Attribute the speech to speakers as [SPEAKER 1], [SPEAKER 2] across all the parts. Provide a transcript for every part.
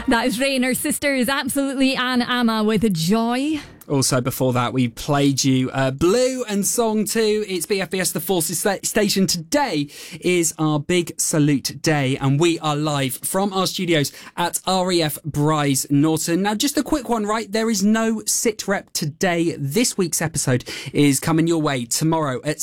[SPEAKER 1] That is Rain. Her sister is absolutely Anne Amma with Joy.
[SPEAKER 2] Also, before that, we played you Blue and Song 2. It's BFBS The Forces Station. Today is our Big Salute Day, and we are live from our studios at RAF Bryce Norton. Now, just a quick one, right? There is no sit rep today. This week's episode is coming your way tomorrow at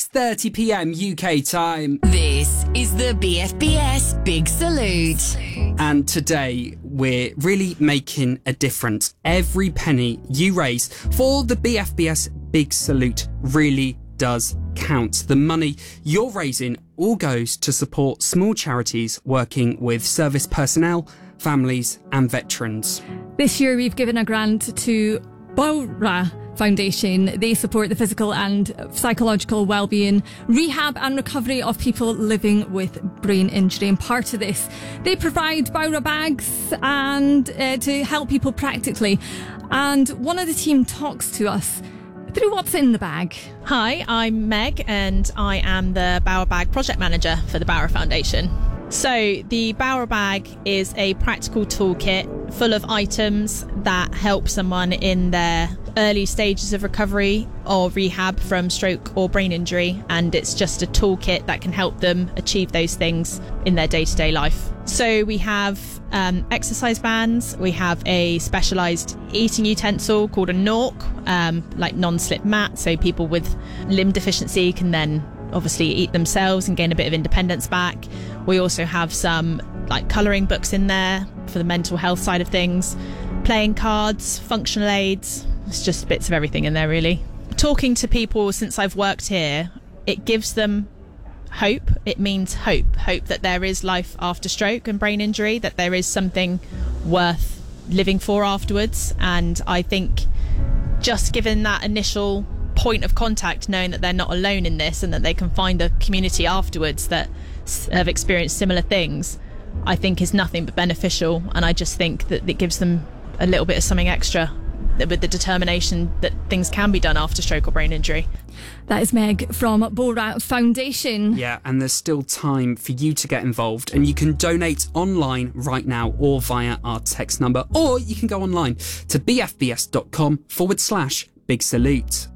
[SPEAKER 2] 6:30pm UK time.
[SPEAKER 3] This is the BFBS Big Salute.
[SPEAKER 2] And today, we're really making a difference. Every penny you raise for the BFBS Big Salute really does count. The money you're raising all goes to support small charities working with service personnel, families and veterans.
[SPEAKER 1] This year we've given a grant to Baura Foundation. They support the physical and psychological well-being, rehab and recovery of people living with brain injury. And part of this, they provide Baura bags and to help people practically. And one of the team talks to us through what's in the bag.
[SPEAKER 4] Hi, I'm Meg and I am the Baura Bag Project Manager for the Baura Foundation. So the Baura Bag is a practical toolkit full of items that help someone in their early stages of recovery or rehab from stroke or brain injury, and it's just a toolkit that can help them achieve those things in their day-to-day life. So we have exercise bands, we have a specialised eating utensil called a NORC, like non-slip mat, so people with limb deficiency can then obviously eat themselves and gain a bit of independence back. We also have some like colouring books in there for the mental health side of things, playing cards, functional aids. It's just bits of everything in there, really. Talking to people since I've worked here, it gives them hope. It means hope that there is life after stroke and brain injury, that there is something worth living for afterwards. And I think just given that initial point of contact, knowing that they're not alone in this and that they can find a community afterwards that have experienced similar things, I think is nothing but beneficial. And I just think that it gives them a little bit of something extra with the determination that things can be done after stroke or brain injury.
[SPEAKER 1] That is Meg from Baura Foundation.
[SPEAKER 2] Yeah, and there's still time for you to get involved, and you can donate online right now or via our text number, or you can go online to bfbs.com/big salute.